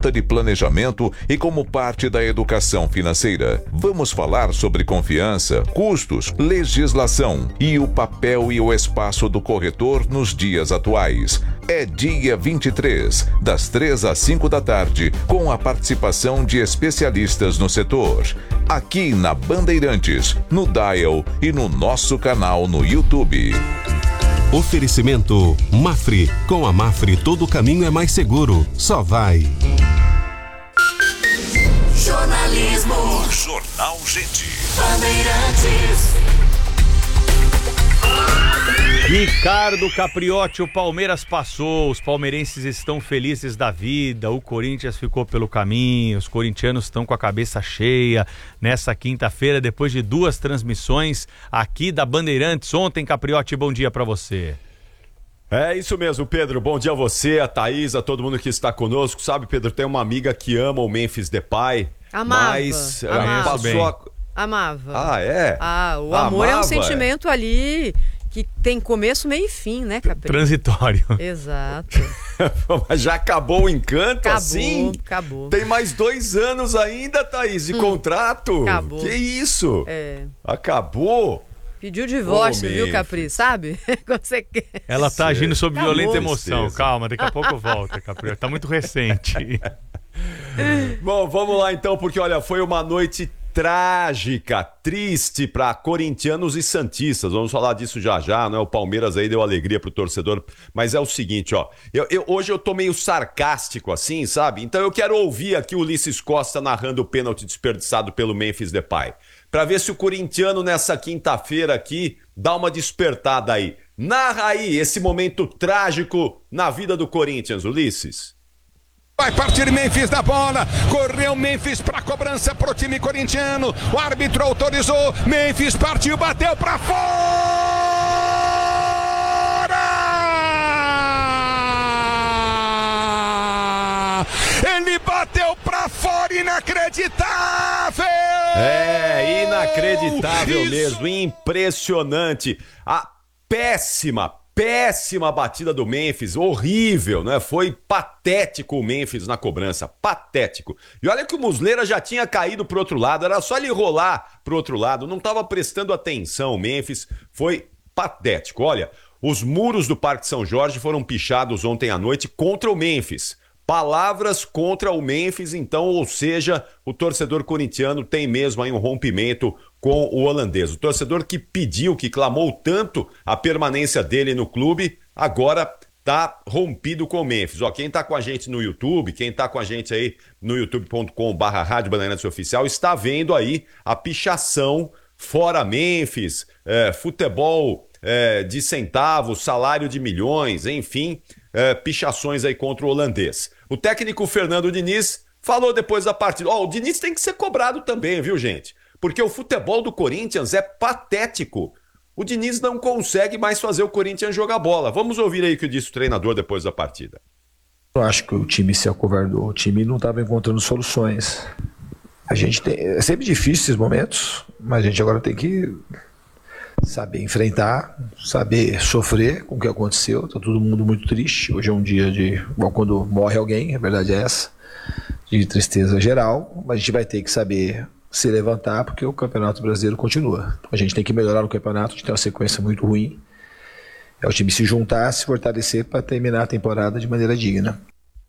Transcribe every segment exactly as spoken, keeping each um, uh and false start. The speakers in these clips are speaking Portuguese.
falta de planejamento e como parte da educação financeira. Vamos falar sobre confiança, custos, legislação e o papel e o espaço do corretor nos dias atuais. É dia vinte e três, das três às cinco da tarde, com a participação de especialistas no setor. Aqui na Bandeirantes, no Dial e no nosso canal no YouTube. Oferecimento Mafre. Com a Mafre todo caminho é mais seguro. Só vai. Jornalismo. Jornal Gente. Bandeirantes. Ricardo Capriotti, o Palmeiras passou, os palmeirenses estão felizes da vida, o Corinthians ficou pelo caminho, os corintianos estão com a cabeça cheia nessa quinta-feira, depois de duas transmissões aqui da Bandeirantes. Ontem, Capriotti, bom dia pra você. É isso mesmo, Pedro. Bom dia a você, a Thaís, a todo mundo que está conosco. Sabe, Pedro, tem uma amiga que ama o Memphis Depay. Amava, mas amava. passou a... Amava. Ah, é? Ah, o amor Amava, é um sentimento ali que tem começo, meio e fim, né, Capri? Transitório. Exato. Mas já acabou o encanto, Acabou, assim? acabou. Tem mais dois anos ainda, Thaís, de hum, contrato. Acabou. Que isso? É. Acabou? Pediu divórcio, oh, viu, Capri? Sabe? Quando você quer. Ela tá agindo sob Acabou. violenta emoção. Calma, daqui a pouco volta, Capri. Tá muito recente. Bom, vamos lá então, porque olha, foi uma noite trágica, triste para corintianos e santistas. Vamos falar disso já já, né? O Palmeiras aí deu alegria pro torcedor, mas é o seguinte, ó, eu, eu, hoje eu tô meio sarcástico assim, sabe? Então eu quero ouvir aqui o Ulisses Costa narrando o pênalti desperdiçado pelo Memphis Depay, para ver se o corintiano nessa quinta-feira aqui dá uma despertada aí. Narra aí esse momento trágico na vida do Corinthians, Ulisses. Vai partir Memphis da bola, correu Memphis para cobrança pro time corintiano, o árbitro autorizou, Memphis partiu, bateu para fora! Ele bateu para fora, inacreditável! É, inacreditável Isso. mesmo, impressionante, a péssima, péssima batida do Memphis, horrível, né? Foi patético o Memphis na cobrança, patético. E olha que o Muslera já tinha caído pro outro lado, era só ele rolar pro outro lado, não estava prestando atenção o Memphis, foi patético. Olha, os muros do Parque São Jorge foram pichados ontem à noite contra o Memphis. Palavras contra o Memphis, então, ou seja, o torcedor corintiano tem mesmo aí um rompimento com o holandês. O torcedor que pediu, que clamou tanto a permanência dele no clube, agora tá rompido com o Memphis. Ó, quem tá com a gente no YouTube, quem tá com a gente aí no youtube ponto com barra Rádio Bandeirantes Oficial, está vendo aí a pichação fora Memphis, é, futebol é, de centavos, salário de milhões, enfim, é, pichações aí contra o holandês. O técnico Fernando Diniz falou depois da partida. Ó, o Diniz tem que ser cobrado também, viu, gente? Porque o futebol do Corinthians é patético. O Diniz não consegue mais fazer o Corinthians jogar bola. Vamos ouvir aí o que disse o treinador depois da partida. Eu acho que o time se acovardou. O time não estava encontrando soluções. A gente tem... É sempre difícil esses momentos, mas a gente agora tem que saber enfrentar, saber sofrer com o que aconteceu. Está todo mundo muito triste. Hoje é um dia de... Bom, quando morre alguém, a verdade é essa, de tristeza geral, mas a gente vai ter que saber se levantar, porque o Campeonato Brasileiro continua. A gente tem que melhorar no campeonato, a gente tem uma sequência muito ruim. É o time se juntar, se fortalecer para terminar a temporada de maneira digna.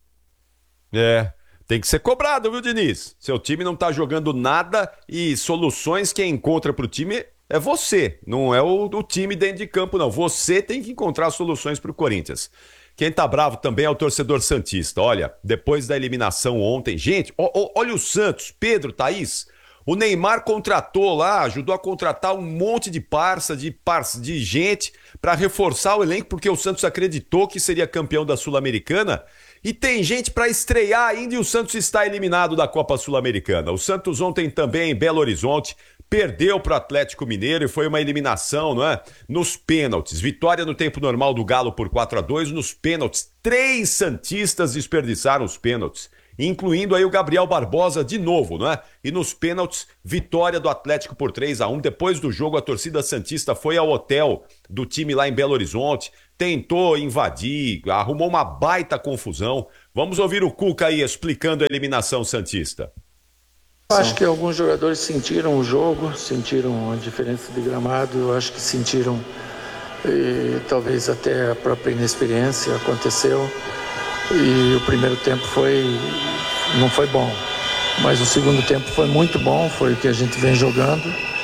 É, tem que ser cobrado, viu, Diniz? Seu time não tá jogando nada e soluções quem encontra pro time é você, não é o, o time dentro de campo, não. Você tem que encontrar soluções pro Corinthians. Quem tá bravo também é o torcedor santista. Olha, depois da eliminação ontem, gente, ó, ó, olha o Santos, Pedro, Thaís. O Neymar contratou lá, ajudou a contratar um monte de parça, de, parça, de gente para reforçar o elenco, porque o Santos acreditou que seria campeão da Sul-Americana. E tem gente para estrear ainda e o Santos está eliminado da Copa Sul-Americana. O Santos ontem também em Belo Horizonte perdeu para o Atlético Mineiro e foi uma eliminação, não é? Nos pênaltis. Vitória no tempo normal do Galo por quatro a dois. Nos pênaltis, três santistas desperdiçaram os pênaltis, incluindo aí o Gabriel Barbosa de novo, não é? E nos pênaltis, vitória do Atlético por três a um. Depois do jogo, a torcida santista foi ao hotel do time lá em Belo Horizonte, tentou invadir, arrumou uma baita confusão, Vamos ouvir o Cuca aí explicando a eliminação santista. Eu acho que alguns jogadores sentiram o jogo, sentiram a diferença de gramado, eu acho que sentiram e talvez até a própria inexperiência aconteceu e o primeiro tempo foi não foi bom, mas o segundo tempo foi muito bom, foi o que a gente vem jogando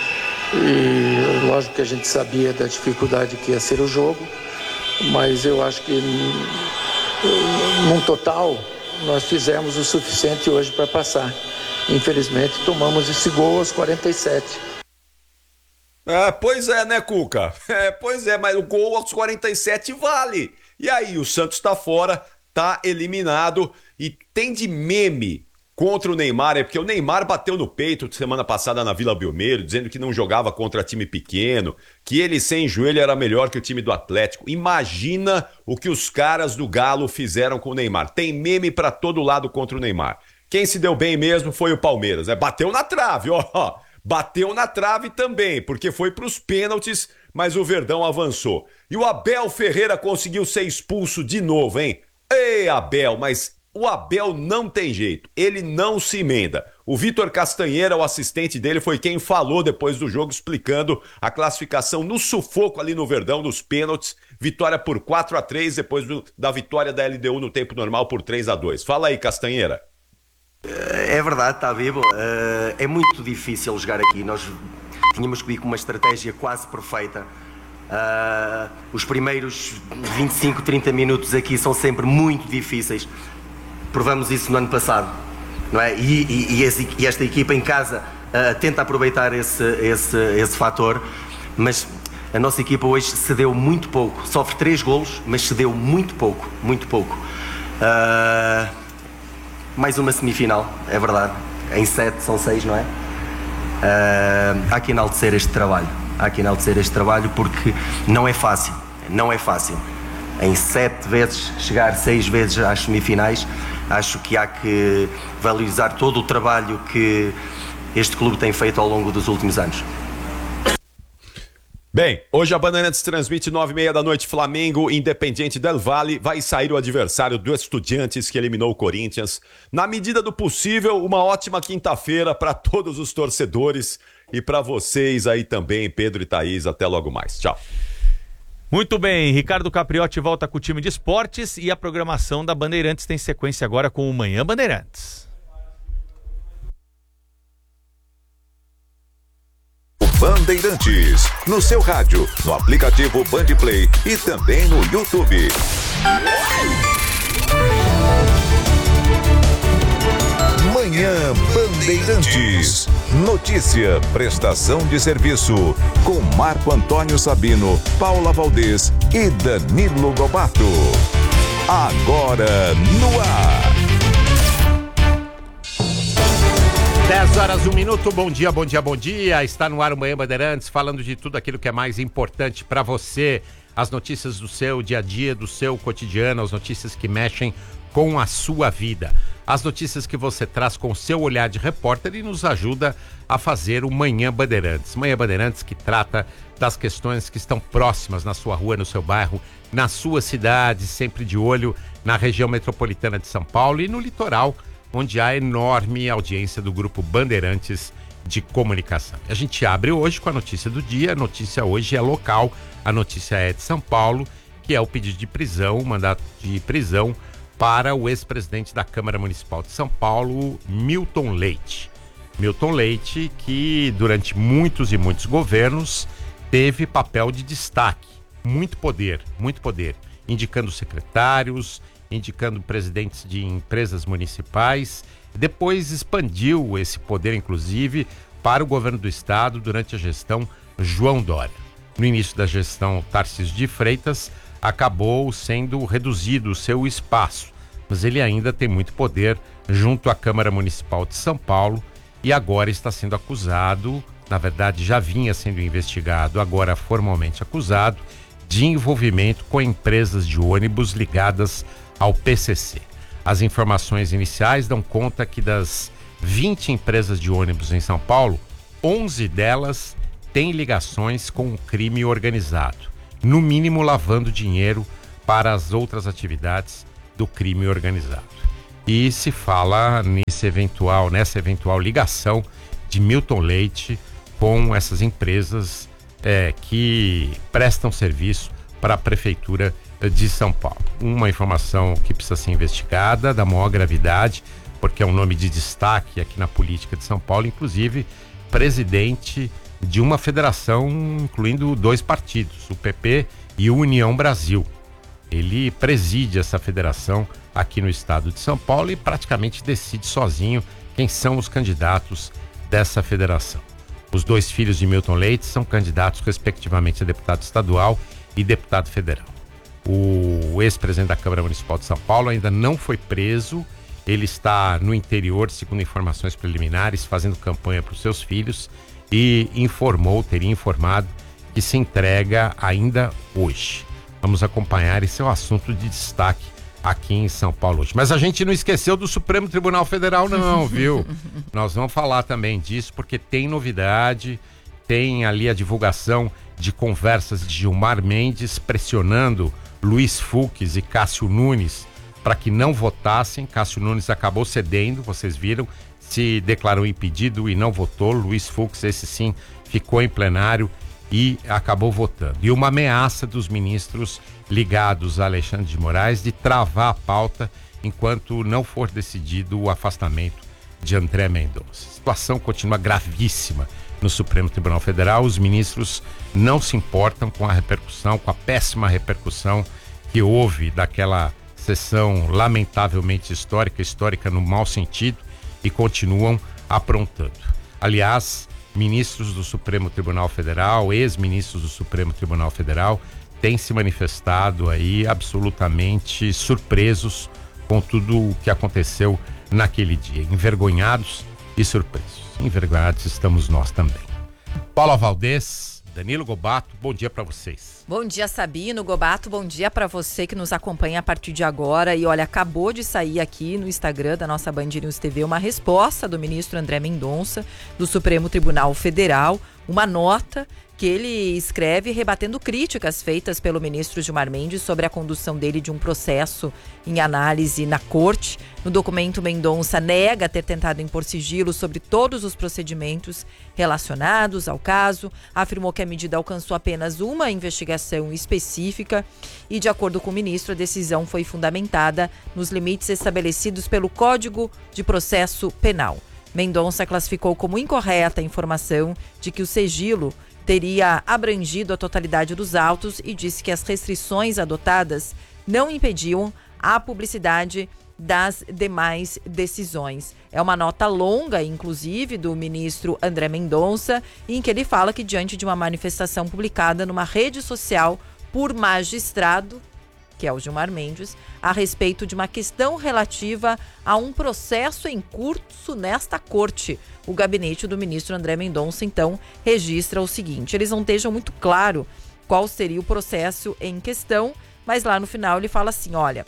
e lógico que a gente sabia da dificuldade que ia ser o jogo, mas eu acho que num total nós fizemos o suficiente hoje para passar. Infelizmente tomamos esse gol aos quarenta e sete. É, pois é, né, Cuca? É, pois é, mas o gol aos quarenta e sete vale. E aí, o Santos tá fora, tá eliminado e tem de meme contra o Neymar, é porque o Neymar bateu no peito semana passada na Vila Belmiro, dizendo que não jogava contra time pequeno, que ele sem joelho era melhor que o time do Atlético. Imagina o que os caras do Galo fizeram com o Neymar. Tem meme pra todo lado contra o Neymar. Quem se deu bem mesmo foi o Palmeiras, né? Bateu na trave, ó. Bateu na trave também, porque foi pros pênaltis, mas o Verdão avançou. E o Abel Ferreira conseguiu ser expulso de novo, hein? Ei, Abel, mas o Abel não tem jeito. Ele não se emenda. O Vitor Castanheira, o assistente dele, foi quem falou depois do jogo, explicando a classificação no sufoco ali no Verdão, nos pênaltis. Vitória por quatro a três, depois do, da vitória da L D U no tempo normal por três a dois. Fala aí, Castanheira. É verdade, está vivo. Uh, é muito difícil jogar aqui. Nós tínhamos que ir com uma estratégia quase perfeita. Uh, os primeiros vinte e cinco, trinta minutos aqui são sempre muito difíceis. Provamos isso no ano passado, não é? E, e, e, esse, e esta equipa em casa uh, tenta aproveitar esse, esse, esse fator, mas a nossa equipa hoje cedeu muito pouco. Sofre três golos, mas cedeu muito pouco, muito pouco. Uh, Mais uma semifinal, é verdade. Em sete são seis, não é? Uh, há que enaltecer este trabalho. Há que enaltecer este trabalho porque não é fácil. Não é fácil. Em sete vezes, chegar seis vezes às semifinais, acho que há que valorizar todo o trabalho que este clube tem feito ao longo dos últimos anos. Bem, hoje a Bandeirantes transmite nove e meia da noite Flamengo, Independiente del Valle. Vai sair o adversário do Estudiantes que eliminou o Corinthians. Na medida do possível, uma ótima quinta-feira para todos os torcedores e para vocês aí também, Pedro e Thaís. Até logo mais. Tchau. Muito bem, Ricardo Capriotti volta com o time de esportes e a programação da Bandeirantes tem sequência agora com o Manhã Bandeirantes. Bandeirantes, no seu rádio, no aplicativo Bandplay e também no YouTube. Manhã Bandeirantes. Notícia, prestação de serviço, com Marco Antônio Sabino, Paula Valdez e Danilo Lobato. Agora no ar. dez horas, um minuto, bom dia, bom dia, bom dia. Está no ar o Manhã Bandeirantes, falando de tudo aquilo que é mais importante para você. As notícias do seu dia a dia, do seu cotidiano, as notícias que mexem com a sua vida. As notícias que você traz com o seu olhar de repórter e nos ajuda a fazer o Manhã Bandeirantes. Manhã Bandeirantes que trata das questões que estão próximas na sua rua, no seu bairro, na sua cidade, sempre de olho na região metropolitana de São Paulo e no litoral, onde há enorme audiência do Grupo Bandeirantes de Comunicação. A gente abre hoje com a notícia do dia, a notícia hoje é local, a notícia é de São Paulo, que é o pedido de prisão, o mandato de prisão para o ex-presidente da Câmara Municipal de São Paulo, Milton Leite. Milton Leite, que durante muitos e muitos governos teve papel de destaque, muito poder, muito poder, indicando secretários, indicando presidentes de empresas municipais, depois expandiu esse poder, inclusive, para o governo do estado durante a gestão João Dória. No início da gestão Tarcísio de Freitas, acabou sendo reduzido o seu espaço, mas ele ainda tem muito poder junto à Câmara Municipal de São Paulo e agora está sendo acusado, na verdade já vinha sendo investigado, agora formalmente acusado, de envolvimento com empresas de ônibus ligadas ao P C C. As informações iniciais dão conta que das vinte empresas de ônibus em São Paulo, onze delas têm ligações com o crime organizado, no mínimo lavando dinheiro para as outras atividades do crime organizado. E se fala nesse eventual, nessa eventual ligação de Milton Leite com essas empresas é, que prestam serviço para a Prefeitura de São Paulo. Uma informação que precisa ser investigada, da maior gravidade, porque é um nome de destaque aqui na política de São Paulo, inclusive presidente de uma federação incluindo dois partidos, o P P e o União Brasil. Ele preside essa federação aqui no estado de São Paulo e praticamente decide sozinho quem são os candidatos dessa federação. Os dois filhos de Milton Leite são candidatos respectivamente a deputado estadual e deputado federal. O ex-presidente da Câmara Municipal de São Paulo ainda não foi preso, ele está no interior, segundo informações preliminares, fazendo campanha para os seus filhos e informou, teria informado que se entrega ainda hoje. Vamos acompanhar, esse é o assunto de destaque aqui em São Paulo hoje. Mas a gente não esqueceu do Supremo Tribunal Federal não, viu? Nós vamos falar também disso porque tem novidade, tem ali a divulgação de conversas de Gilmar Mendes pressionando Luiz Fux e Cássio Nunes para que não votassem. Cássio Nunes acabou cedendo, vocês viram, se declarou impedido e não votou. Luiz Fux, esse sim, ficou em plenário e acabou votando. E uma ameaça dos ministros ligados a Alexandre de Moraes de travar a pauta enquanto não for decidido o afastamento de André Mendonça. A situação continua gravíssima no Supremo Tribunal Federal. Os ministros não se importam com a repercussão, com a péssima repercussão que houve daquela sessão lamentavelmente histórica, histórica no mau sentido, e continuam aprontando. Aliás, ministros do Supremo Tribunal Federal, ex-ministros do Supremo Tribunal Federal, têm se manifestado aí absolutamente surpresos com tudo o que aconteceu naquele dia, envergonhados e surpresos. Envergonhados estamos nós também. Paula Valdez, Danilo Gobato, bom dia para vocês. Bom dia, Sabino, Gobato, bom dia para você que nos acompanha a partir de agora. E olha, acabou de sair aqui no Instagram da nossa Band News T V uma resposta do ministro André Mendonça, do Supremo Tribunal Federal, uma nota que ele escreve rebatendo críticas feitas pelo ministro Gilmar Mendes sobre a condução dele de um processo em análise na corte. No documento, Mendonça nega ter tentado impor sigilo sobre todos os procedimentos relacionados ao caso, afirmou que a medida alcançou apenas uma investigação específica e, de acordo com o ministro, a decisão foi fundamentada nos limites estabelecidos pelo Código de Processo Penal. Mendonça classificou como incorreta a informação de que o sigilo teria abrangido a totalidade dos autos e disse que as restrições adotadas não impediam a publicidade das demais decisões. É uma nota longa, inclusive, do ministro André Mendonça, em que ele fala que, diante de uma manifestação publicada numa rede social por magistrado, que é o Gilmar Mendes, a respeito de uma questão relativa a um processo em curso nesta corte. O gabinete do ministro André Mendonça, então, registra o seguinte: eles não deixam muito claro qual seria o processo em questão, mas lá no final ele fala assim, olha,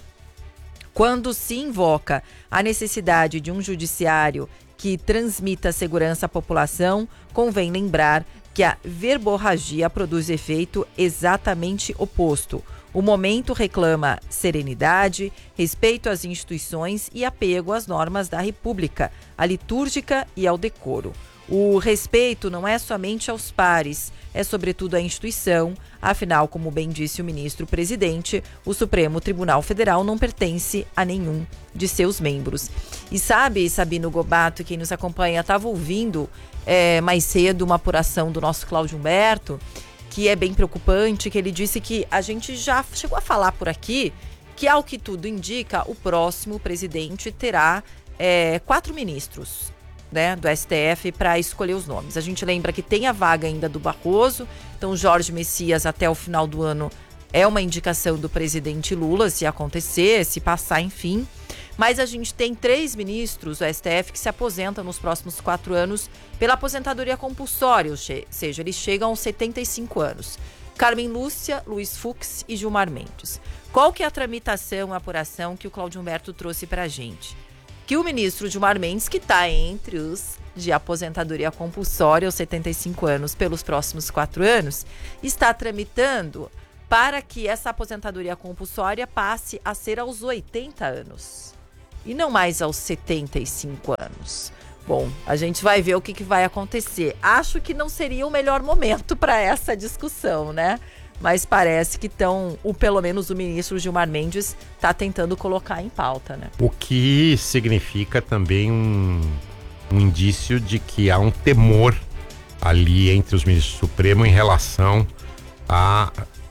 quando se invoca a necessidade de um judiciário que transmita segurança à população, convém lembrar que a verborragia produz efeito exatamente oposto. O momento reclama serenidade, respeito às instituições e apego às normas da República, à litúrgica e ao decoro. O respeito não é somente aos pares, é sobretudo à instituição. Afinal, como bem disse o ministro-presidente, o Supremo Tribunal Federal não pertence a nenhum de seus membros. E sabe, Sabino Gobato, quem nos acompanha, estava ouvindo é, mais cedo uma apuração do nosso Cláudio Humberto, que é bem preocupante, que ele disse que a gente já chegou a falar por aqui que, ao que tudo indica, o próximo presidente terá é, quatro ministros, né, do S T F para escolher os nomes. A gente lembra que tem a vaga ainda do Barroso, então Jorge Messias até o final do ano é uma indicação do presidente Lula, se acontecer, se passar, enfim. Mas a gente tem três ministros do S T F que se aposentam nos próximos quatro anos pela aposentadoria compulsória, ou seja, eles chegam aos setenta e cinco anos. Carmen Lúcia, Luiz Fux e Gilmar Mendes. Qual que é a tramitação, a apuração que o Cláudio Humberto trouxe para a gente? Que o ministro Gilmar Mendes, que está entre os de aposentadoria compulsória aos setenta e cinco anos pelos próximos quatro anos, está tramitando para que essa aposentadoria compulsória passe a ser aos oitenta anos e não mais aos setenta e cinco anos. Bom, a gente vai ver o que, que vai acontecer. Acho que não seria o melhor momento para essa discussão, né? Mas parece que estão, ou pelo menos o ministro Gilmar Mendes está tentando colocar em pauta, né? O que significa também um, um indício de que há um temor ali entre os ministros do Supremo em relação a,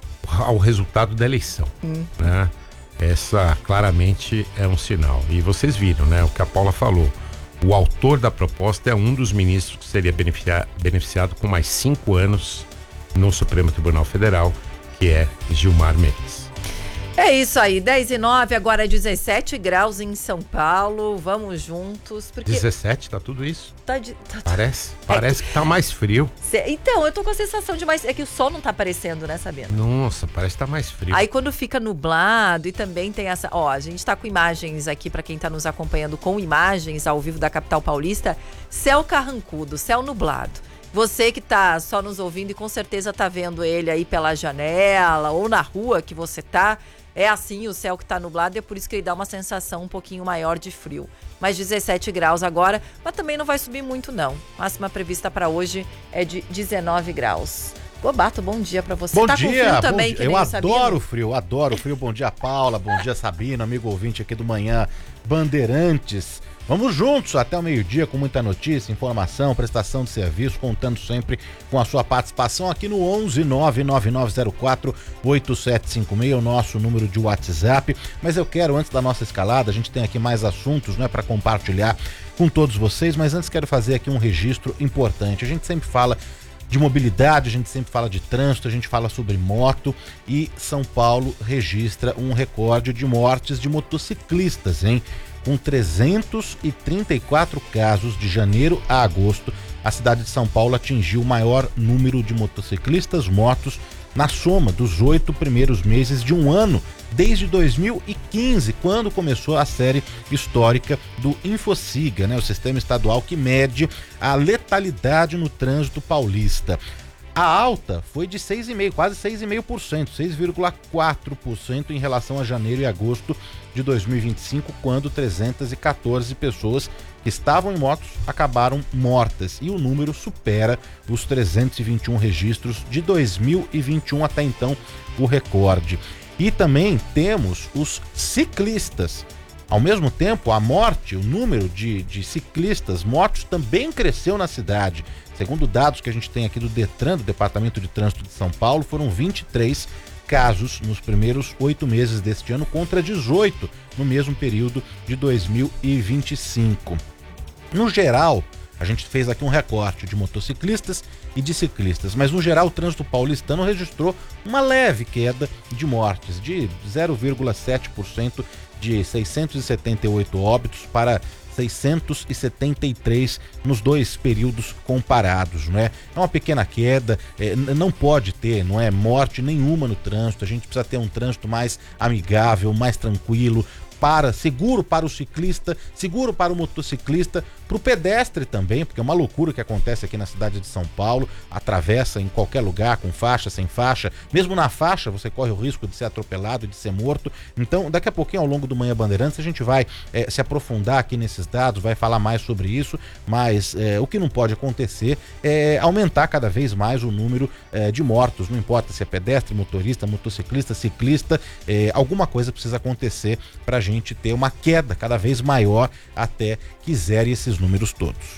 ao resultado da eleição, hum. né? Essa claramente é um sinal. E vocês viram, né? O que a Paula falou. O autor da proposta é um dos ministros que seria beneficiar, beneficiado com mais cinco anos no Supremo Tribunal Federal, que é Gilmar Mendes. É isso aí, dez e nove, agora dezessete graus em São Paulo, vamos juntos. Porque... dezessete, tá tudo isso? Tá de, tá... Parece, parece é que... que tá mais frio. Cê... Então, eu tô com a sensação de mais... É que o sol não tá aparecendo, né, Sabina? Nossa, parece que tá mais frio. Aí quando fica nublado e também tem essa... Ó, a gente tá com imagens aqui pra quem tá nos acompanhando, com imagens ao vivo da capital paulista, céu carrancudo, céu nublado. Você que tá só nos ouvindo e com certeza tá vendo ele aí pela janela ou na rua que você tá, é assim o céu que tá nublado e é por isso que ele dá uma sensação um pouquinho maior de frio. Mas dezessete graus agora, mas também não vai subir muito não. Máxima prevista para hoje é de dezenove graus. Bobato, bom dia para você. Bom tá dia, com frio bom também, dia. que nem Eu o adoro o frio, adoro o frio. Bom dia, Paula, bom dia, Sabina, amigo ouvinte aqui do Manhã Bandeirantes. Vamos juntos até o meio-dia com muita notícia, informação, prestação de serviço, contando sempre com a sua participação aqui no onze nove nove nove zero quatro oito sete cinco seis, o nosso número de WhatsApp. Mas eu quero, antes da nossa escalada, a gente tem aqui mais assuntos, né, para compartilhar com todos vocês, mas antes quero fazer aqui um registro importante. A gente sempre fala de mobilidade, a gente sempre fala de trânsito, a gente fala sobre moto e São Paulo registra um recorde de mortes de motociclistas, hein? Com trezentos e trinta e quatro casos de janeiro a agosto, a cidade de São Paulo atingiu o maior número de motociclistas mortos na soma dos oito primeiros meses de um ano, desde dois mil e quinze, quando começou a série histórica do Infociga, né, o sistema estadual que mede a letalidade no trânsito paulista. A alta foi de seis vírgula cinco por cento, quase seis vírgula cinco por cento, seis vírgula quatro por cento em relação a janeiro e agosto de dois mil e vinte e cinco, quando trezentas e quatorze pessoas que estavam em motos acabaram mortas. E o número supera os trezentos e vinte e um registros de dois mil e vinte e um, até então o recorde. E também temos os ciclistas. Ao mesmo tempo, a morte, o número de, de ciclistas mortos também cresceu na cidade. Segundo dados que a gente tem aqui do Detran, do Departamento de Trânsito de São Paulo, foram vinte e três casos nos primeiros oito meses deste ano, contra dezoito no mesmo período de dois mil e vinte e cinco. No geral, a gente fez aqui um recorte de motociclistas e de ciclistas, mas no geral o trânsito paulistano registrou uma leve queda de mortes, de zero vírgula sete por cento, de seiscentos e setenta e oito óbitos para seiscentos e setenta e três nos dois períodos comparados, não é? É uma pequena queda, é, não pode ter, não é, morte nenhuma no trânsito. A gente precisa ter um trânsito mais amigável, mais tranquilo, para seguro para o ciclista, seguro para o motociclista, para o pedestre também, porque é uma loucura que acontece aqui na cidade de São Paulo, atravessa em qualquer lugar, com faixa, sem faixa, mesmo na faixa você corre o risco de ser atropelado, de ser morto. Então daqui a pouquinho, ao longo do Manhã Bandeirantes, a gente vai é, se aprofundar aqui nesses dados, vai falar mais sobre isso, mas é, o que não pode acontecer é aumentar cada vez mais o número é, de mortos, não importa se é pedestre, motorista, motociclista, ciclista, é, alguma coisa precisa acontecer para a gente ter uma queda cada vez maior até que zere esses números todos.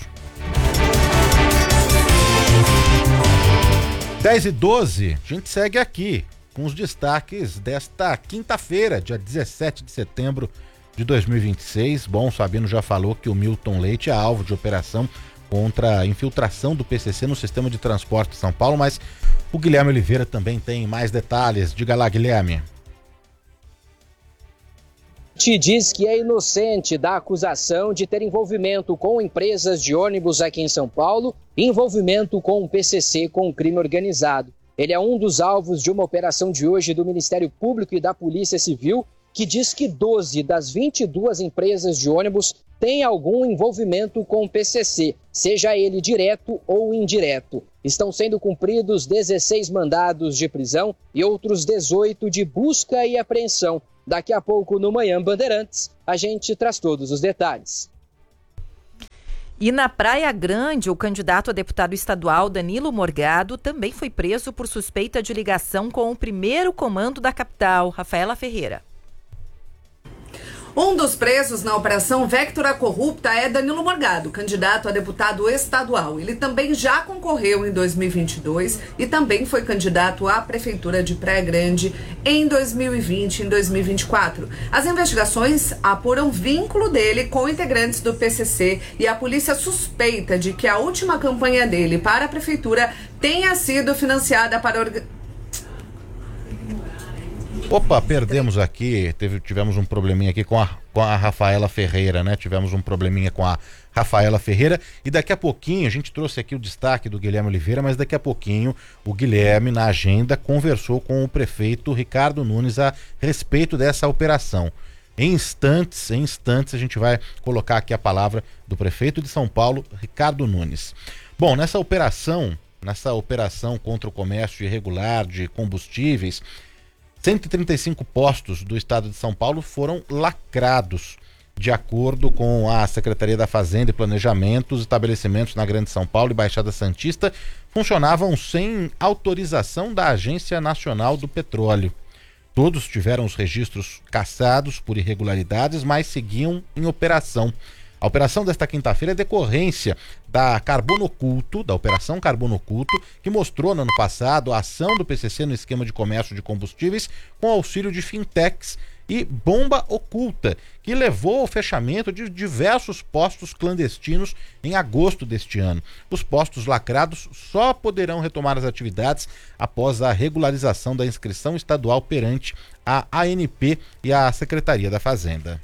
dez e doze, a gente segue aqui com os destaques desta quinta-feira, dia dezessete de setembro de dois mil e vinte e seis. Bom, o Sabino já falou que o Milton Leite é alvo de operação contra a infiltração do P C C no sistema de transporte de São Paulo, mas o Guilherme Oliveira também tem mais detalhes. Diga lá, Guilherme. Te diz que é inocente da acusação de ter envolvimento com empresas de ônibus aqui em São Paulo e envolvimento com o P C C, com o crime organizado. Ele é um dos alvos de uma operação de hoje do Ministério Público e da Polícia Civil, que diz que doze das vinte e duas empresas de ônibus têm algum envolvimento com o P C C, seja ele direto ou indireto. Estão sendo cumpridos dezesseis mandados de prisão e outros dezoito de busca e apreensão. Daqui a pouco, no Manhã Bandeirantes, a gente traz todos os detalhes. E na Praia Grande, o candidato a deputado estadual Danilo Morgado também foi preso por suspeita de ligação com o primeiro comando da capital, Rafaela Ferreira. Um dos presos na Operação Vectora Corrupta é Danilo Morgado, candidato a deputado estadual. Ele também já concorreu em dois mil e vinte e dois e também foi candidato à Prefeitura de Praia Grande em dois mil e vinte e em dois mil e vinte e quatro. As investigações apuram vínculo dele com integrantes do P C C e a polícia suspeita de que a última campanha dele para a Prefeitura tenha sido financiada para... Orga... Opa, perdemos aqui, teve, tivemos um probleminha aqui com a, com a Rafaela Ferreira, né? Tivemos um probleminha com a Rafaela Ferreira e daqui a pouquinho, a gente trouxe aqui o destaque do Guilherme Oliveira, mas daqui a pouquinho o Guilherme, na agenda, conversou com o prefeito Ricardo Nunes a respeito dessa operação. Em instantes, em instantes, a gente vai colocar aqui a palavra do prefeito de São Paulo, Ricardo Nunes. Bom, nessa operação, nessa operação contra o comércio irregular de combustíveis, cento e trinta e cinco postos do estado de São Paulo foram lacrados. De acordo com a Secretaria da Fazenda e Planejamento, os estabelecimentos na Grande São Paulo e Baixada Santista funcionavam sem autorização da Agência Nacional do Petróleo. Todos tiveram os registros cassados por irregularidades, mas seguiam em operação. A operação desta quinta-feira é decorrência da Carbono Oculto, da Operação Carbono Oculto, que mostrou no ano passado a ação do P C C no esquema de comércio de combustíveis com auxílio de fintechs e bomba oculta, que levou ao fechamento de diversos postos clandestinos em agosto deste ano. Os postos lacrados só poderão retomar as atividades após a regularização da inscrição estadual perante a A N P e a Secretaria da Fazenda.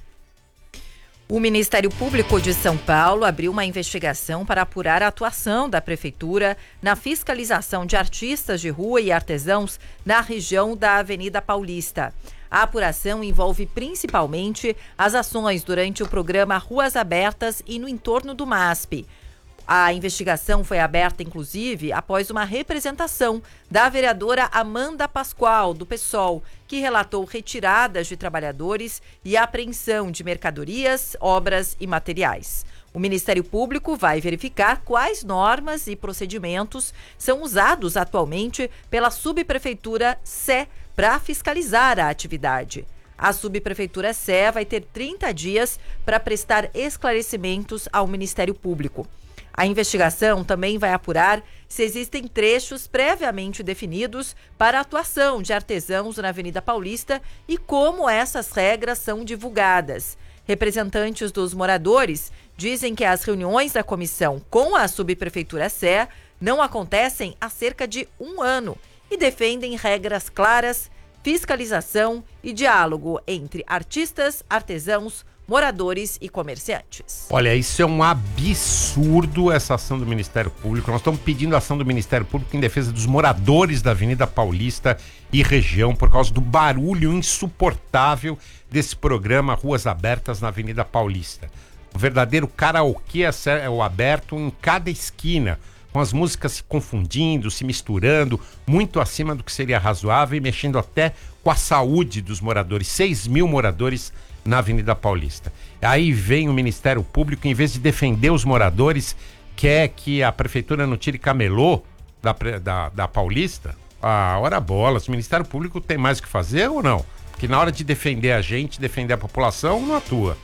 O Ministério Público de São Paulo abriu uma investigação para apurar a atuação da Prefeitura na fiscalização de artistas de rua e artesãos na região da Avenida Paulista. A apuração envolve principalmente as ações durante o programa Ruas Abertas e no entorno do M A S P. A investigação foi aberta, inclusive, após uma representação da vereadora Amanda Pascoal, do PSOL, que relatou retiradas de trabalhadores e apreensão de mercadorias, obras e materiais. O Ministério Público vai verificar quais normas e procedimentos são usados atualmente pela Subprefeitura Sé para fiscalizar a atividade. A Subprefeitura Sé vai ter trinta dias para prestar esclarecimentos ao Ministério Público. A investigação também vai apurar se existem trechos previamente definidos para a atuação de artesãos na Avenida Paulista e como essas regras são divulgadas. Representantes dos moradores dizem que as reuniões da comissão com a Subprefeitura Sé não acontecem há cerca de um ano e defendem regras claras, fiscalização e diálogo entre artistas, artesãos, moradores e comerciantes. Olha, isso é um absurdo, essa ação do Ministério Público. Nós estamos pedindo a ação do Ministério Público em defesa dos moradores da Avenida Paulista e região por causa do barulho insuportável desse programa Ruas Abertas na Avenida Paulista. Um verdadeiro karaokê a céu aberto em cada esquina, com as músicas se confundindo, se misturando, muito acima do que seria razoável e mexendo até com a saúde dos moradores. seis mil moradores na Avenida Paulista. Aí vem o Ministério Público, em vez de defender os moradores, quer que a Prefeitura não tire camelô da, da, da Paulista? Ah, ora bolas, o Ministério Público tem mais o que fazer ou não? Porque na hora de defender a gente, defender a população, não atua.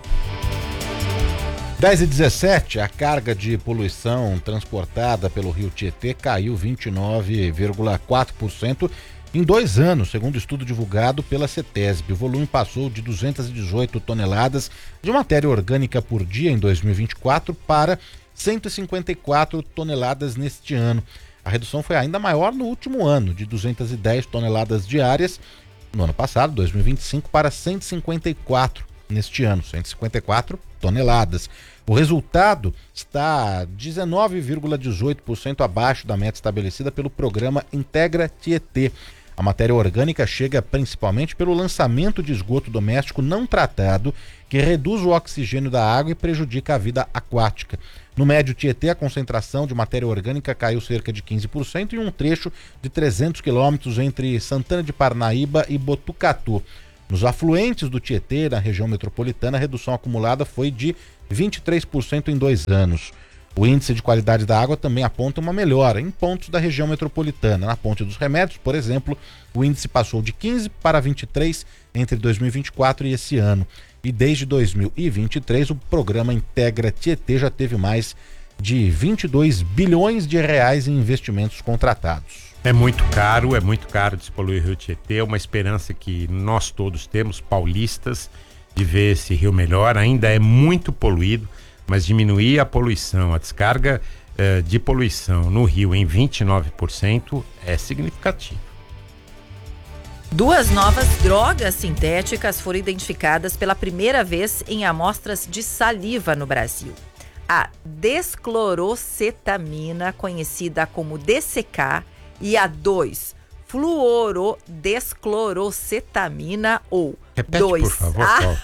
dez e dezessete, a carga de poluição transportada pelo Rio Tietê caiu vinte e nove vírgula quatro por cento em dois anos, segundo estudo divulgado pela CETESB. O volume passou de duzentas e dezoito toneladas de matéria orgânica por dia em dois mil e vinte e quatro para cento e cinquenta e quatro toneladas neste ano. A redução foi ainda maior no último ano, de duzentas e dez toneladas diárias no ano passado, dois mil e vinte e cinco, para cento e cinquenta e quatro neste ano, cento e cinquenta e quatro toneladas. O resultado está dezenove vírgula dezoito por cento abaixo da meta estabelecida pelo programa Integra Tietê. A matéria orgânica chega principalmente pelo lançamento de esgoto doméstico não tratado, que reduz o oxigênio da água e prejudica a vida aquática. No Médio Tietê, a concentração de matéria orgânica caiu cerca de quinze por cento em um trecho de trezentos quilômetros entre Santana de Parnaíba e Botucatu. Nos afluentes do Tietê, na região metropolitana, a redução acumulada foi de vinte e três por cento em dois anos. O índice de qualidade da água também aponta uma melhora em pontos da região metropolitana. Na Ponte dos Remédios, por exemplo, o índice passou de quinze para vinte e três entre dois mil e vinte e quatro e esse ano. E desde dois mil e vinte e três, o programa Integra Tietê já teve mais de vinte e dois bilhões de reais em investimentos contratados. É muito caro, é muito caro despoluir o Rio Tietê. É uma esperança que nós todos temos, paulistas, de ver esse rio melhor. Ainda é muito poluído, mas diminuir a poluição, a descarga eh, de poluição no rio em vinte e nove por cento é significativo. Duas novas drogas sintéticas foram identificadas pela primeira vez em amostras de saliva no Brasil. A desclorocetamina, conhecida como D C K, e a dois fluorodesclorocetamina ou Repete, dois por favor, Paulo.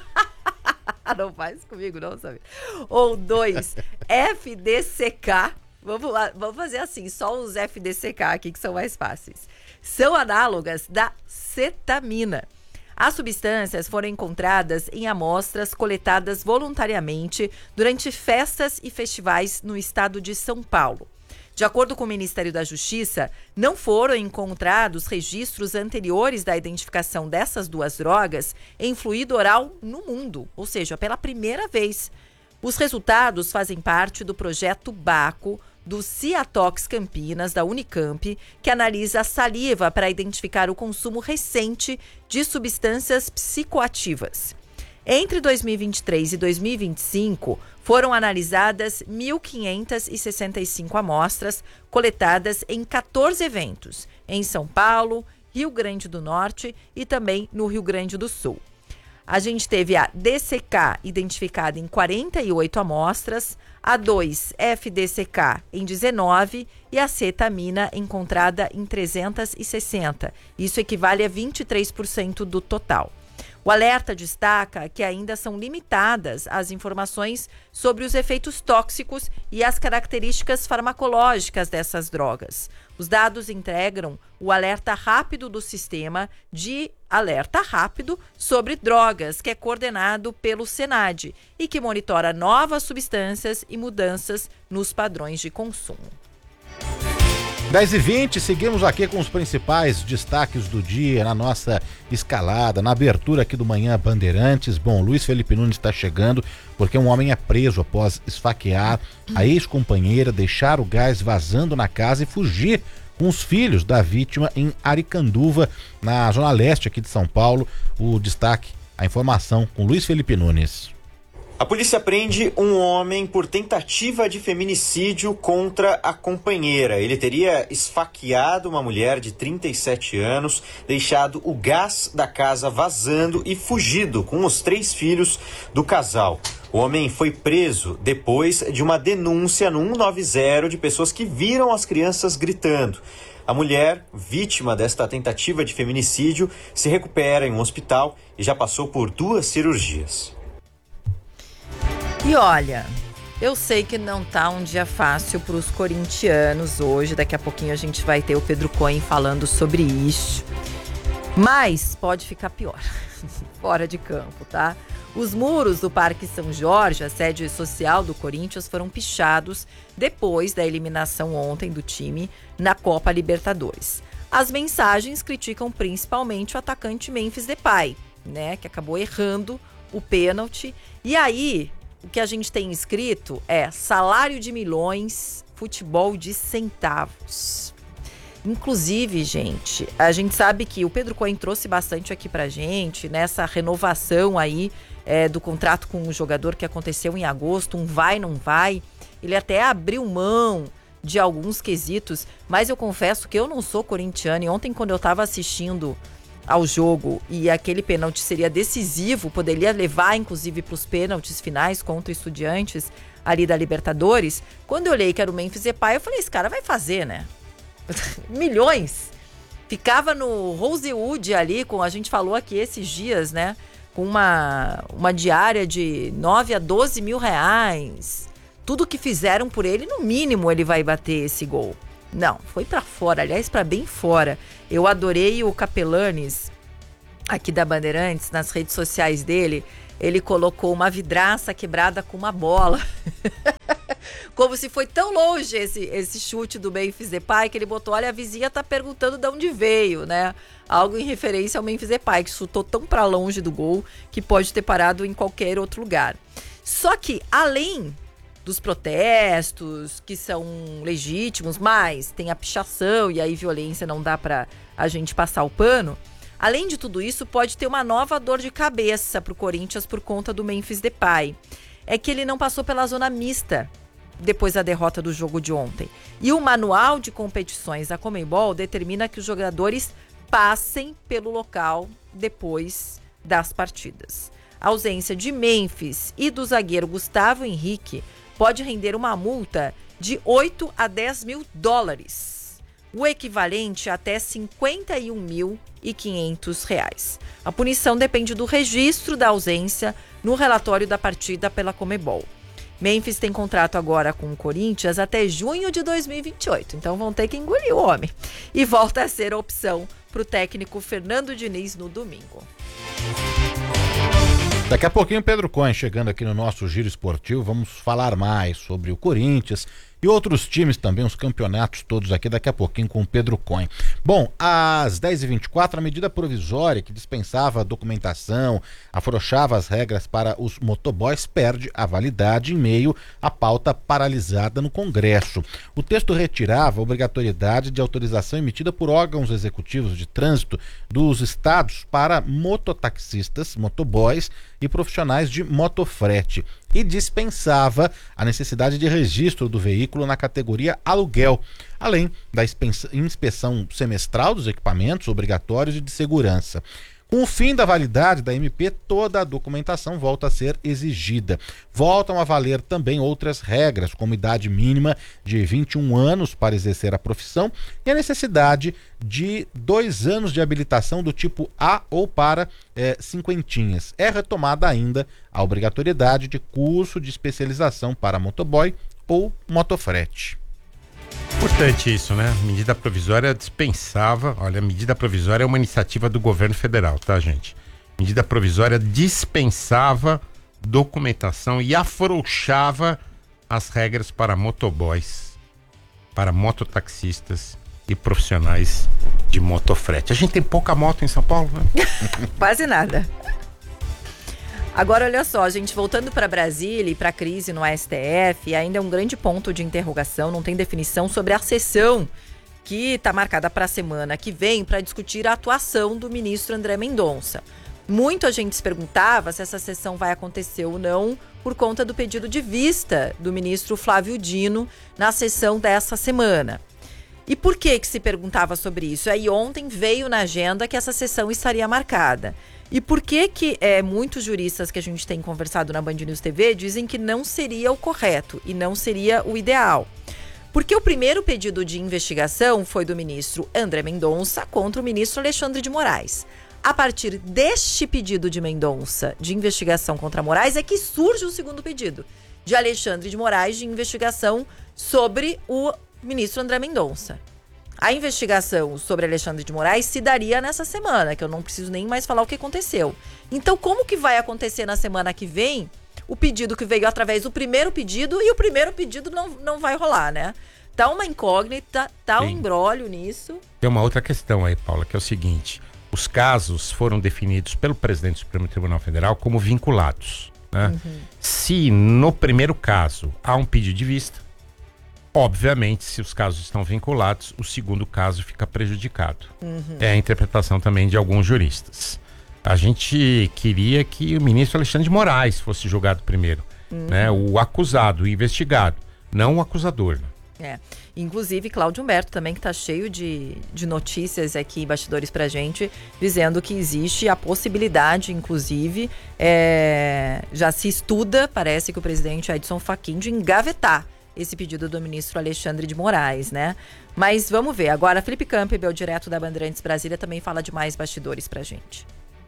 Não faz comigo não, sabe? Ou dois F D C K. Vamos lá, vamos fazer assim, só os F D C K aqui que são mais fáceis. São análogas da cetamina. As substâncias foram encontradas em amostras coletadas voluntariamente durante festas e festivais no estado de São Paulo. De acordo com o Ministério da Justiça, não foram encontrados registros anteriores da identificação dessas duas drogas em fluido oral no mundo, ou seja, pela primeira vez. Os resultados fazem parte do projeto BACO do Ciatox Campinas, da Unicamp, que analisa a saliva para identificar o consumo recente de substâncias psicoativas. Entre dois mil e vinte e três e dois mil e vinte e cinco, foram analisadas mil quinhentas e sessenta e cinco amostras coletadas em quatorze eventos, em São Paulo, Rio Grande do Norte e também no Rio Grande do Sul. A gente teve a D C K identificada em quarenta e oito amostras, a dois F D C K em dezenove e a cetamina encontrada em trezentas e sessenta. Isso equivale a vinte e três por cento do total. O alerta destaca que ainda são limitadas as informações sobre os efeitos tóxicos e as características farmacológicas dessas drogas. Os dados integram o alerta rápido do Sistema de Alerta Rápido sobre Drogas, que é coordenado pelo Senad e que monitora novas substâncias e mudanças nos padrões de consumo. dez e vinte, seguimos aqui com os principais destaques do dia na nossa escalada, na abertura aqui do Manhã Bandeirantes. Bom, Luiz Felipe Nunes está chegando porque um homem é preso após esfaquear a ex-companheira, deixar o gás vazando na casa e fugir com os filhos da vítima em Aricanduva, na zona leste aqui de São Paulo. O destaque, a informação com Luiz Felipe Nunes. A polícia prende um homem por tentativa de feminicídio contra a companheira. Ele teria esfaqueado uma mulher de trinta e sete anos, deixado o gás da casa vazando e fugido com os três filhos do casal. O homem foi preso depois de uma denúncia no cento e noventa de pessoas que viram as crianças gritando. A mulher, vítima desta tentativa de feminicídio, se recupera em um hospital e já passou por duas cirurgias. E olha, eu sei que não tá um dia fácil para os corintianos hoje. Daqui a pouquinho a gente vai ter o Pedro Cohen falando sobre isso. Mas pode ficar pior, fora de campo, tá? Os muros do Parque São Jorge, a sede social do Corinthians, foram pichados depois da eliminação ontem do time na Copa Libertadores. As mensagens criticam principalmente o atacante Memphis Depay, né, que acabou errando o pênalti. E aí, o que a gente tem escrito é salário de milhões, futebol de centavos. Inclusive, gente, a gente sabe que o Pedro Cohen trouxe bastante aqui pra gente, nessa renovação aí é, do contrato com o jogador que aconteceu em agosto, um vai, não vai. Ele até abriu mão de alguns quesitos, mas eu confesso que eu não sou corintiano e ontem quando eu tava assistindo ao jogo e aquele pênalti seria decisivo, poderia levar inclusive para os pênaltis finais contra Estudiantes ali da Libertadores, quando eu olhei que era o Memphis Depay, eu falei, esse cara vai fazer, né? Milhões. ficava no Rosewood ali, com, a gente falou aqui esses dias, né? Com uma, uma diária de nove a doze mil reais. Tudo que fizeram por ele, no mínimo ele vai bater esse gol. Não, foi pra fora, aliás, pra bem fora. Eu adorei o Capelanes, aqui da Bandeirantes, nas redes sociais dele. Ele colocou uma vidraça quebrada com uma bola. Como se foi tão longe esse, esse chute do Memphis Depay que ele botou, olha, a vizinha tá perguntando de onde veio, né? Algo em referência ao Memphis Depay, que chutou tão pra longe do gol que pode ter parado em qualquer outro lugar. Só que, além dos protestos, que são legítimos, mas tem a pichação e aí violência, não dá pra a gente passar o pano. Além de tudo isso, pode ter uma nova dor de cabeça pro Corinthians por conta do Memphis Depay. É que ele não passou pela zona mista depois da derrota do jogo de ontem. E o manual de competições da Conmebol determina que os jogadores passem pelo local depois das partidas. A ausência de Memphis e do zagueiro Gustavo Henrique pode render uma multa de oito a dez mil dólares. O equivalente a até cinquenta e um mil e quinhentos reais. A punição depende do registro da ausência no relatório da partida pela Conmebol. Memphis tem contrato agora com o Corinthians até junho de dois mil e vinte e oito, então vão ter que engolir o homem. E volta a ser a opção para o técnico Fernando Diniz no domingo. Daqui a pouquinho, Pedro Cohen chegando aqui no nosso Giro Esportivo. Vamos falar mais sobre o Corinthians e outros times também, os campeonatos todos aqui, daqui a pouquinho com o Pedro Cohen. Bom, às dez e vinte e quatro, a medida provisória que dispensava a documentação, afrouxava as regras para os motoboys, perde a validade em meio à pauta paralisada no Congresso. O texto retirava a obrigatoriedade de autorização emitida por órgãos executivos de trânsito dos estados para mototaxistas, motoboys e profissionais de motofrete, e dispensava a necessidade de registro do veículo na categoria aluguel, além da inspeção semestral dos equipamentos obrigatórios e de segurança. Com o fim da validade da M P, toda a documentação volta a ser exigida. Voltam a valer também outras regras, como idade mínima de vinte e um anos para exercer a profissão e a necessidade de dois anos de habilitação do tipo A ou para é, cinquentinhas. É retomada ainda a obrigatoriedade de curso de especialização para motoboy ou motofrete. Importante isso, né? Medida provisória dispensava. Olha, a medida provisória é uma iniciativa do governo federal, tá, gente? Medida provisória dispensava documentação e afrouxava as regras para motoboys, para mototaxistas e profissionais de motofrete. A gente tem pouca moto em São Paulo, né? Quase nada. Agora, olha só, gente, voltando para Brasília e para a crise no S T F, ainda é um grande ponto de interrogação, não tem definição sobre a sessão que está marcada para a semana que vem para discutir a atuação do ministro André Mendonça. Muita gente se perguntava se essa sessão vai acontecer ou não por conta do pedido de vista do ministro Flávio Dino na sessão dessa semana. E por que que se perguntava sobre isso? Aí ontem veio na agenda que essa sessão estaria marcada. E por que que é, muitos juristas que a gente tem conversado na Band News T V dizem que não seria o correto e não seria o ideal? Porque o primeiro pedido de investigação foi do ministro André Mendonça contra o ministro Alexandre de Moraes. A partir deste pedido de Mendonça de investigação contra Moraes é que surge o segundo pedido de Alexandre de Moraes de investigação sobre o ministro André Mendonça. A investigação sobre Alexandre de Moraes se daria nessa semana, que eu não preciso nem mais falar o que aconteceu. Então, como que vai acontecer na semana que vem o pedido que veio através do primeiro pedido e o primeiro pedido não, não vai rolar, né? Tá uma incógnita, tá um imbróglio nisso. Tem uma outra questão aí, Paula, que é o seguinte: os casos foram definidos pelo presidente do Supremo Tribunal Federal como vinculados, né? Uhum. Se no primeiro caso há um pedido de vista, obviamente, se os casos estão vinculados, o segundo caso fica prejudicado. Uhum. É a interpretação também de alguns juristas. A gente queria que o ministro Alexandre de Moraes fosse julgado primeiro, uhum. né? O acusado, o investigado, não o acusador. É. Inclusive, Cláudio Humberto também, que está cheio de, de notícias aqui, bastidores pra gente, dizendo que existe a possibilidade, inclusive, é, já se estuda, parece que o presidente Edson Fachin, de engavetar esse pedido do ministro Alexandre de Moraes, né? Mas vamos ver. Agora, Felipe Campbell, direto da Bandeirantes Brasília, também fala de mais bastidores pra gente.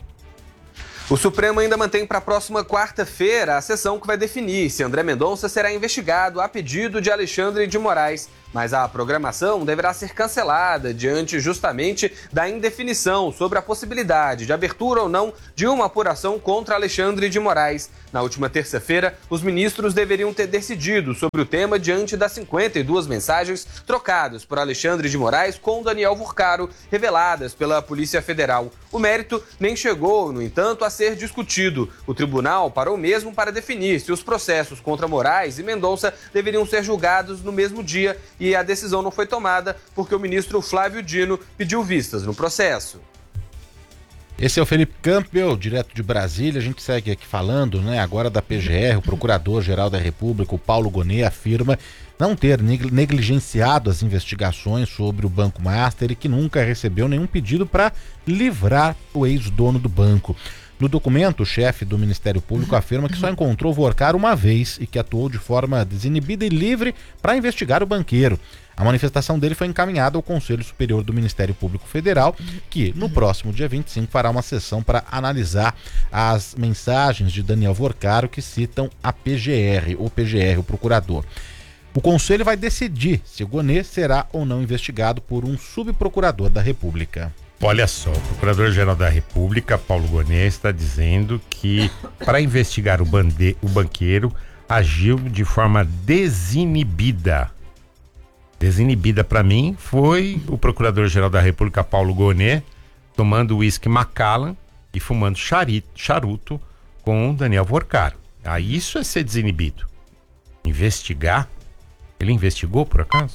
O Supremo ainda mantém para a próxima quarta-feira a sessão que vai definir se André Mendonça será investigado a pedido de Alexandre de Moraes. Mas a programação deverá ser cancelada diante justamente da indefinição sobre a possibilidade de abertura ou não de uma apuração contra Alexandre de Moraes. Na última terça-feira, os ministros deveriam ter decidido sobre o tema diante das cinquenta e duas mensagens trocadas por Alexandre de Moraes com Daniel Furcaro, reveladas pela Polícia Federal. O mérito nem chegou, no entanto, a ser discutido. O tribunal parou mesmo para definir se os processos contra Moraes e Mendonça deveriam ser julgados no mesmo dia, e a decisão não foi tomada porque o ministro Flávio Dino pediu vistas no processo. Esse é o Felipe Campbell, direto de Brasília. A gente segue aqui falando, né, agora da P G R. O Procurador-Geral da República, o Paulo Gonet, afirma não ter negligenciado as investigações sobre o Banco Master e que nunca recebeu nenhum pedido para livrar o ex-dono do banco. No documento, o chefe do Ministério Público afirma que só encontrou Vorcar uma vez e que atuou de forma desinibida e livre para investigar o banqueiro. A manifestação dele foi encaminhada ao Conselho Superior do Ministério Público Federal, que no próximo dia vinte e cinco fará uma sessão para analisar as mensagens de Daniel Vorcaro que citam a P G R, o P G R, o procurador. O Conselho vai decidir se o Gonet será ou não investigado por um subprocurador da República. Olha só, o Procurador-Geral da República, Paulo Gonet, está dizendo que para investigar o, bande... o banqueiro agiu de forma desinibida. Desinibida para mim foi o Procurador-Geral da República, Paulo Gonet, tomando uísque Macallan e fumando charito, charuto com Daniel Vorcaro. Ah, isso é ser desinibido. Investigar? Ele investigou, por acaso?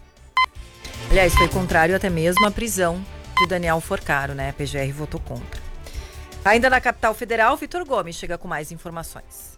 Aliás, foi contrário até mesmo à prisão de Daniel Vorcaro, né? A P G R votou contra. Ainda na capital federal, Vitor Gomes chega com mais informações.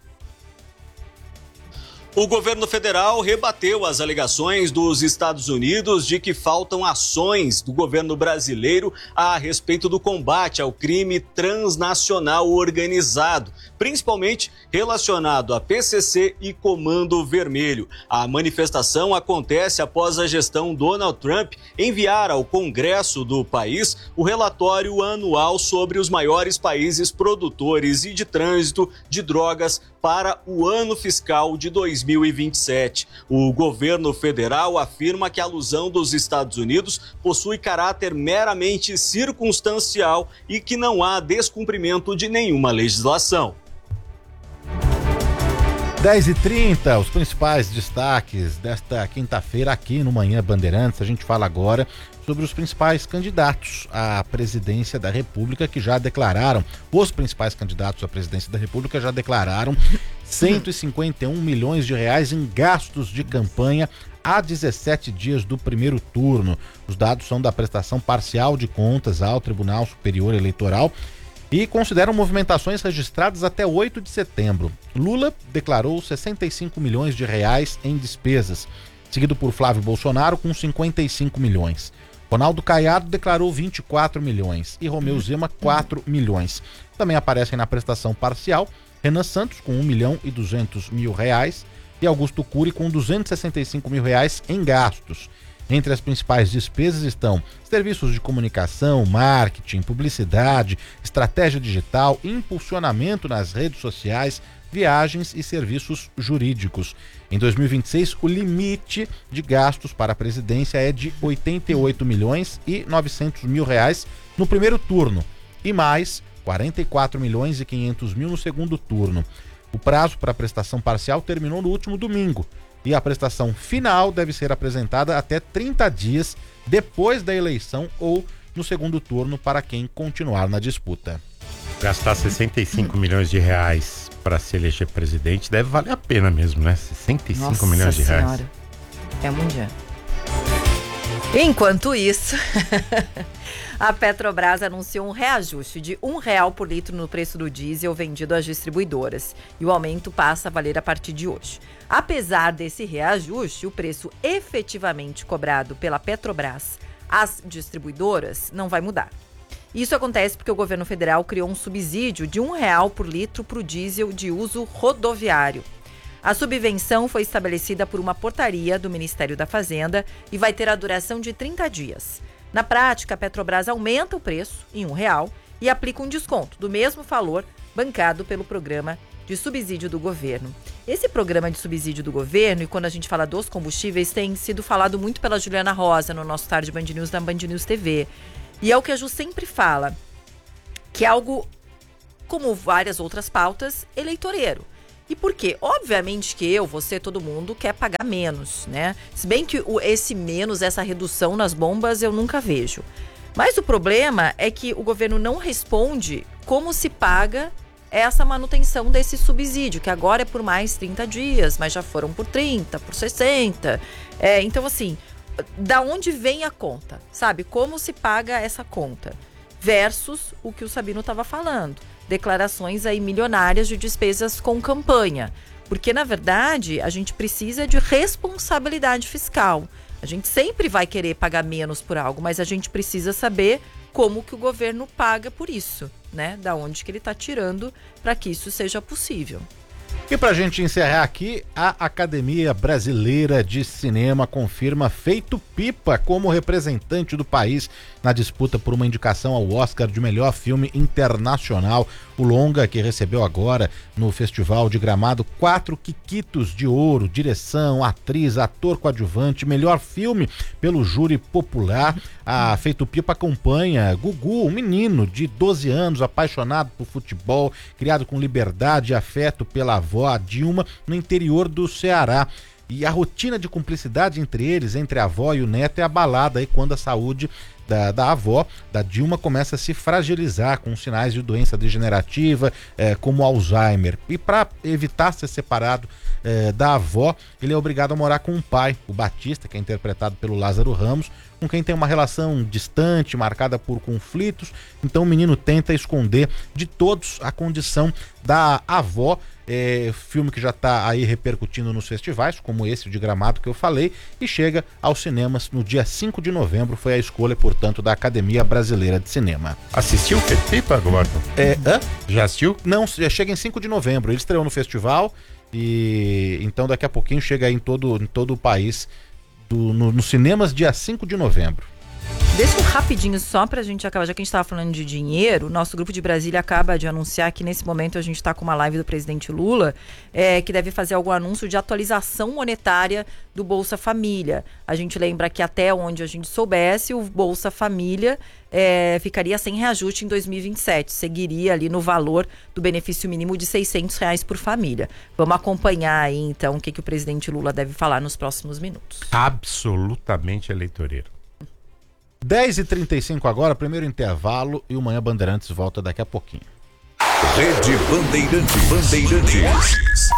O governo federal rebateu as alegações dos Estados Unidos de que faltam ações do governo brasileiro a respeito do combate ao crime transnacional organizado, principalmente relacionado a P C C e Comando Vermelho. A manifestação acontece após a gestão Donald Trump enviar ao Congresso do país o relatório anual sobre os maiores países produtores e de trânsito de drogas para o ano fiscal de dois mil e vinte e sete. O governo federal afirma que a alusão dos Estados Unidos possui caráter meramente circunstancial e que não há descumprimento de nenhuma legislação. dez e trinta, os principais destaques desta quinta-feira aqui no Manhã Bandeirantes. A gente fala agora sobre os principais candidatos à presidência da República que já declararam, os principais candidatos à presidência da República já declararam cento e cinquenta e um milhões de reais em gastos de campanha há dezessete dias do primeiro turno. Os dados são da prestação parcial de contas ao Tribunal Superior Eleitoral e consideram movimentações registradas até oito de setembro. Lula declarou sessenta e cinco milhões de reais em despesas, seguido por Flávio Bolsonaro com cinquenta e cinco milhões. Ronaldo Caiado declarou vinte e quatro milhões e Romeu Zema quatro milhões. Também aparecem na prestação parcial Renan Santos com um milhão e duzentos mil reais e Augusto Cury com duzentos e sessenta e cinco mil reais em gastos. Entre as principais despesas estão serviços de comunicação, marketing, publicidade, estratégia digital, impulsionamento nas redes sociais, viagens e serviços jurídicos. Em dois mil e vinte e seis, o limite de gastos para a presidência é de oitenta e oito milhões e novecentos mil reais no primeiro turno e mais quarenta e quatro milhões e quinhentos mil no segundo turno. O prazo para a prestação parcial terminou no último domingo e a prestação final deve ser apresentada até trinta dias depois da eleição ou no segundo turno para quem continuar na disputa. Gastar sessenta e cinco milhões de reais para se eleger presidente deve valer a pena mesmo, né? sessenta e cinco Nossa milhões de reais. Senhora. É mundial. Enquanto isso, a Petrobras anunciou um reajuste de um real por litro no preço do diesel vendido às distribuidoras. E o aumento passa a valer a partir de hoje. Apesar desse reajuste, o preço efetivamente cobrado pela Petrobras às distribuidoras não vai mudar. Isso acontece porque o governo federal criou um subsídio de um real por litro para o diesel de uso rodoviário. A subvenção foi estabelecida por uma portaria do Ministério da Fazenda e vai ter a duração de trinta dias. Na prática, a Petrobras aumenta o preço em um real e aplica um desconto do mesmo valor bancado pelo programa de subsídio do governo. Esse programa de subsídio do governo, e quando a gente fala dos combustíveis, tem sido falado muito pela Juliana Rosa no nosso Tarde Band News da Band News T V. E é o que a Ju sempre fala, que é algo, como várias outras pautas, eleitoreiro. E por quê? Obviamente que eu, você, todo mundo quer pagar menos, né? Se bem que o, esse menos, essa redução nas bombas, eu nunca vejo. Mas o problema é que o governo não responde como se paga essa manutenção desse subsídio, que agora é por mais trinta dias, mas já foram por trinta, por sessenta. É, então, assim, da onde vem a conta? Sabe? Como se paga essa conta? Versus o que o Sabino estava falando. Declarações aí milionárias de despesas com campanha. Porque, na verdade, a gente precisa de responsabilidade fiscal. A gente sempre vai querer pagar menos por algo, mas a gente precisa saber como que o governo paga por isso, né? Da onde que ele está tirando para que isso seja possível. E pra gente encerrar aqui, a Academia Brasileira de Cinema confirma Feito Pipa como representante do país na disputa por uma indicação ao Oscar de melhor filme internacional. O longa, que recebeu agora no Festival de Gramado quatro quiquitos de ouro, direção, atriz, ator coadjuvante, melhor filme pelo júri popular. A Feito Pipa acompanha Gugu, um menino de doze anos, apaixonado por futebol, criado com liberdade e afeto pela avó, a Dilma, no interior do Ceará. E a rotina de cumplicidade entre eles, entre a avó e o neto, é abalada aí quando a saúde da, da avó, da Dilma, começa a se fragilizar com sinais de doença degenerativa, eh, como Alzheimer. E para evitar ser separado eh, da avó, ele é obrigado a morar com o pai, o Batista, que é interpretado pelo Lázaro Ramos, com quem tem uma relação distante, marcada por conflitos. Então o menino tenta esconder de todos a condição da avó. É, filme que já está aí repercutindo nos festivais, como esse de Gramado que eu falei, e chega aos cinemas no dia cinco de novembro. Foi a escolha, portanto, da Academia Brasileira de Cinema. Assistiu Feito Pipa, Roberto? É, hã? Já assistiu? Não, chega em cinco de novembro. Ele estreou no festival e então daqui a pouquinho chega aí em todo, em todo o país, do, no, nos cinemas, dia cinco de novembro. Deixa um rapidinho só pra gente acabar, já que a gente estava falando de dinheiro, o nosso grupo de Brasília acaba de anunciar que nesse momento a gente está com uma live do presidente Lula, é, que deve fazer algum anúncio de atualização monetária do Bolsa Família. A gente lembra que até onde a gente soubesse, o Bolsa Família é, ficaria sem reajuste em dois mil e vinte e sete, seguiria ali no valor do benefício mínimo de seiscentos reais por família. Vamos acompanhar aí então o que, que o presidente Lula deve falar nos próximos minutos. Absolutamente eleitoreiro. dez e trinta e cinco agora, primeiro intervalo, e o Manhã Bandeirantes volta daqui a pouquinho. Rede Bandeirantes. Bandeirantes.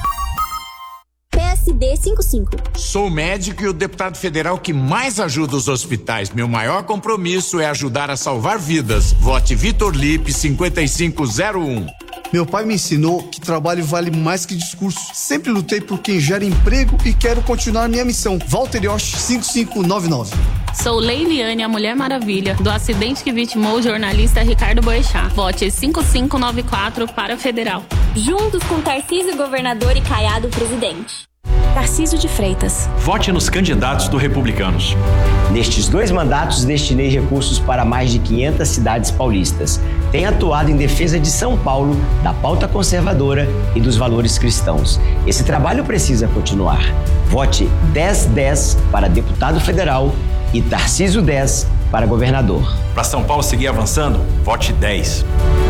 P S D cinquenta e cinco. Sou médico e o deputado federal que mais ajuda os hospitais. Meu maior compromisso é ajudar a salvar vidas. Vote Vitor Lipe cinquenta e cinco zero um. Meu pai me ensinou que trabalho vale mais que discurso. Sempre lutei por quem gera emprego e quero continuar minha missão. Walter Yosh cinco cinco nove nove. Sou Leiliane, a Mulher Maravilha, do acidente que vitimou o jornalista Ricardo Boechat. Vote cinco cinco nove quatro para Federal. Juntos com Tarcísio Governador e Caiado Presidente. Tarcísio de Freitas. Vote nos candidatos do Republicanos. Nestes dois mandatos, destinei recursos para mais de quinhentas cidades paulistas. Tenho atuado em defesa de São Paulo, da pauta conservadora e dos valores cristãos. Esse trabalho precisa continuar. Vote dez dez para deputado federal e Tarcísio dez para governador. Para São Paulo seguir avançando, vote dez.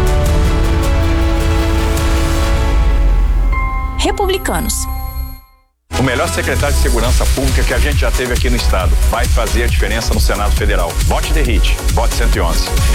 Republicanos. O melhor secretário de Segurança Pública que a gente já teve aqui no estado vai fazer a diferença no Senado Federal. Vote D E R I T, vote cento e onze.